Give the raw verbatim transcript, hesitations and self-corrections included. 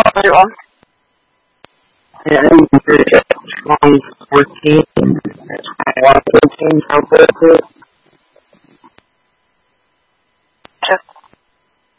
Hello. Yeah, I'm twenty fourteen, twenty-one, fourteen, how good is it?